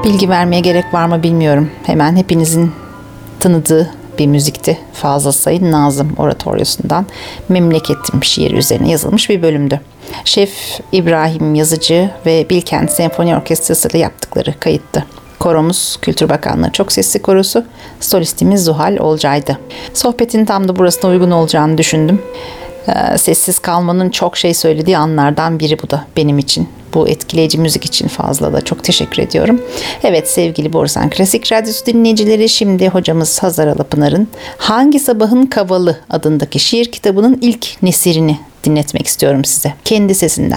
Bilgi vermeye gerek var mı bilmiyorum. Hemen hepinizin tanıdığı bir müzikti. Fazıl Say'ın Nazım Oratoryosu'ndan Memleketim şiiri üzerine yazılmış bir bölümdü. Şef İbrahim Yazıcı ve Bilkent Senfoni Orkestrası ile yaptıkları kayıttı. Koromuz Kültür Bakanlığı Çok Sesli Korosu, solistimiz Zuhal Olcay'dı. Sohbetin tam da burasına uygun olacağını düşündüm. Sessiz kalmanın çok şey söylediği anlardan biri bu da benim için. Bu etkileyici müzik için Fazla da çok teşekkür ediyorum. Evet sevgili Borusan Klasik Radyosu dinleyicileri, şimdi hocamız Hazar Alapınar'ın Hangi Sabahın Kavalı adındaki şiir kitabının ilk nesirini dinletmek istiyorum size. Kendi sesinden.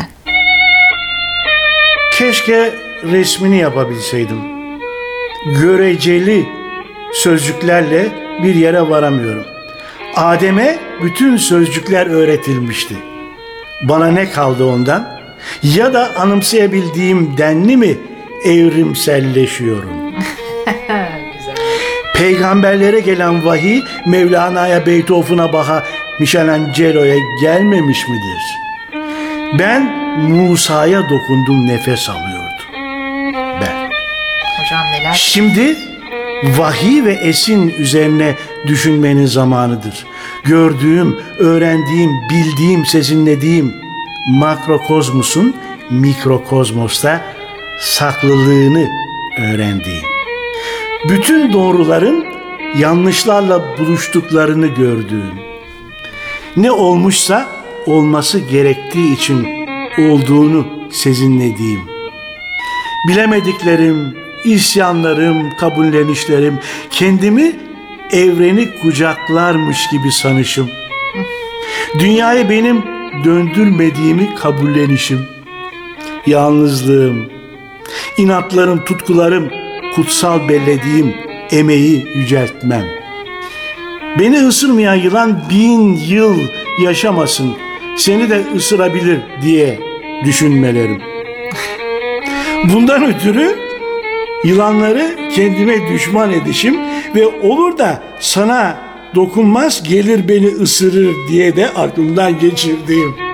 Keşke resmini yapabilseydim. Göreceli sözcüklerle bir yere varamıyorum. Adem'e bütün sözcükler öğretilmişti. Bana ne kaldı ondan? Ya da anımsayabildiğim denli mi evrimselleşiyorum? Peygamberlere gelen vahiy Mevlana'ya, Beethoven'a, Bach'a, Michelangelo'ya gelmemiş midir? Ben Musa'ya dokundum, nefes alıyordu. Ben. Hocam neler? Şimdi vahiy ve esin üzerine düşünmenin zamanıdır. Gördüğüm, öğrendiğim, bildiğim, sezinlediğim makrokozmosun mikrokozmosta saklılığını öğrendiğim. Bütün doğruların yanlışlarla buluştuklarını gördüğüm. Ne olmuşsa olması gerektiği için olduğunu sezinlediğim. Bilemediklerim, isyanlarım, kabullenişlerim, kendimi evreni kucaklarmış gibi sanışım. Dünyayı benim döndürmediğimi kabullenişim. Yalnızlığım, inatlarım, tutkularım, kutsal bellediğim emeği yüceltmem. Beni ısırmayan yılan 1000 yıl yaşamasın, seni de ısırabilir diye düşünmelerim. Bundan ötürü yılanları kendime düşman edişim ve olur da sana dokunmaz gelir beni ısırır diye de aklımdan geçirdiğim.